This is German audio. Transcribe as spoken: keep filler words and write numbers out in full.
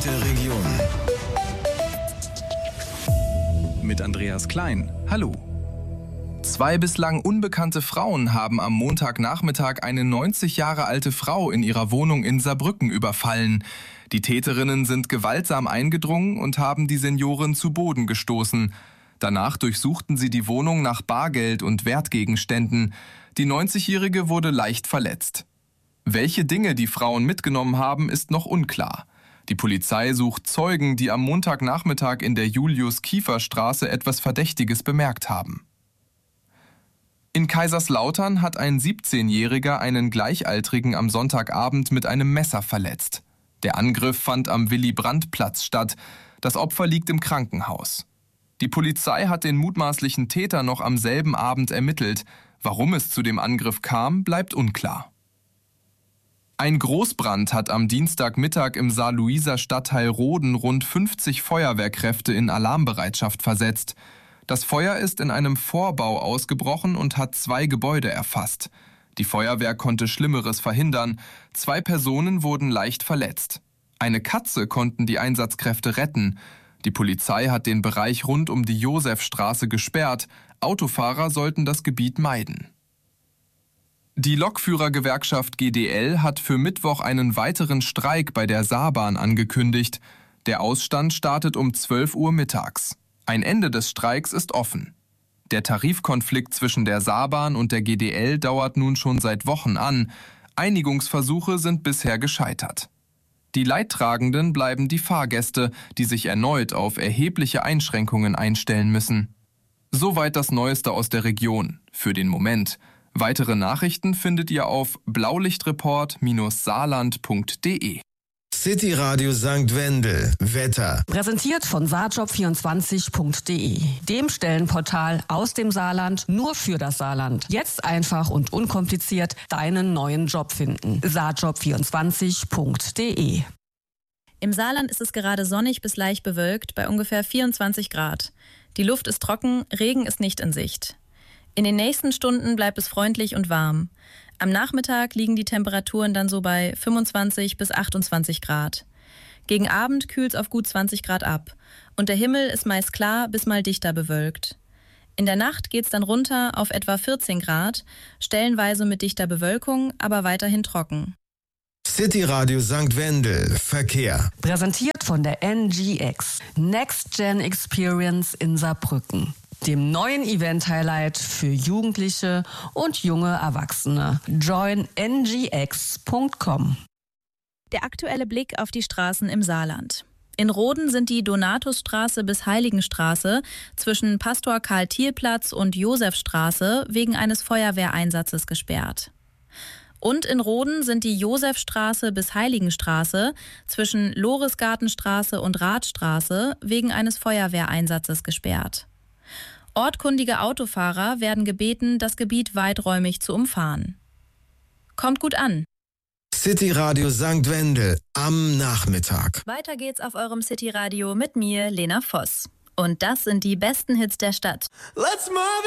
und der Region. Mit Andreas Klein. Hallo. Zwei bislang unbekannte Frauen haben am Montagnachmittag eine neunzig Jahre alte Frau in ihrer Wohnung in Saarbrücken überfallen. Die Täterinnen sind gewaltsam eingedrungen und haben die Seniorin zu Boden gestoßen. Danach durchsuchten sie die Wohnung nach Bargeld und Wertgegenständen. Die neunzigjährige wurde leicht verletzt. Welche Dinge die Frauen mitgenommen haben, ist noch unklar. Die Polizei sucht Zeugen, die am Montagnachmittag in der Julius-Kiefer-Straße etwas Verdächtiges bemerkt haben. In Kaiserslautern hat ein siebzehnjähriger einen Gleichaltrigen am Sonntagabend mit einem Messer verletzt. Der Angriff fand am Willy-Brandt-Platz statt. Das Opfer liegt im Krankenhaus. Die Polizei hat den mutmaßlichen Täter noch am selben Abend ermittelt. Warum es zu dem Angriff kam, bleibt unklar. Ein Großbrand hat am Dienstagmittag im Saarlouiser Stadtteil Roden rund fünfzig Feuerwehrkräfte in Alarmbereitschaft versetzt. Das Feuer ist in einem Vorbau ausgebrochen und hat zwei Gebäude erfasst. Die Feuerwehr konnte Schlimmeres verhindern. Zwei Personen wurden leicht verletzt. Eine Katze konnten die Einsatzkräfte retten. Die Polizei hat den Bereich rund um die Josefstraße gesperrt. Autofahrer sollten das Gebiet meiden. Die Lokführergewerkschaft G D L hat für Mittwoch einen weiteren Streik bei der Saarbahn angekündigt. Der Ausstand startet um zwölf Uhr mittags. Ein Ende des Streiks ist offen. Der Tarifkonflikt zwischen der Saarbahn und der G D L dauert nun schon seit Wochen an. Einigungsversuche sind bisher gescheitert. Die Leidtragenden bleiben die Fahrgäste, die sich erneut auf erhebliche Einschränkungen einstellen müssen. Soweit das Neueste aus der Region. Für den Moment. Weitere Nachrichten findet ihr auf blaulichtreport saarland punkt de. City Radio Sankt Wendel. Wetter. Präsentiert von saarjob vierundzwanzig punkt de, dem Stellenportal aus dem Saarland nur für das Saarland. Jetzt einfach und unkompliziert deinen neuen Job finden. saarjob vierundzwanzig punkt de. Im Saarland ist es gerade sonnig bis leicht bewölkt bei ungefähr vierundzwanzig Grad. Die Luft ist trocken, Regen ist nicht in Sicht. In den nächsten Stunden bleibt es freundlich und warm. Am Nachmittag liegen die Temperaturen dann so bei fünfundzwanzig bis achtundzwanzig Grad. Gegen Abend kühlt es auf gut zwanzig Grad ab und der Himmel ist meist klar bis mal dichter bewölkt. In der Nacht geht es dann runter auf etwa vierzehn Grad, stellenweise mit dichter Bewölkung, aber weiterhin trocken. City Radio Sankt Wendel. Verkehr. Präsentiert von der N G X, Next Gen Experience in Saarbrücken, dem neuen Event-Highlight für Jugendliche und junge Erwachsene. join n g x punkt com. Der aktuelle Blick auf die Straßen im Saarland. In Roden sind die Donatusstraße bis Heiligenstraße zwischen Pastor Karl-Thiel-Platz und Josefstraße wegen eines Feuerwehreinsatzes gesperrt. Und in Roden sind die Josefstraße bis Heiligenstraße zwischen Loresgartenstraße und Radstraße wegen eines Feuerwehreinsatzes gesperrt. Ortkundige Autofahrer werden gebeten, das Gebiet weiträumig zu umfahren. Kommt gut an. City Radio Sankt Wendel am Nachmittag. Weiter geht's auf eurem City Radio mit mir, Lena Voss. Und das sind die besten Hits der Stadt. Let's move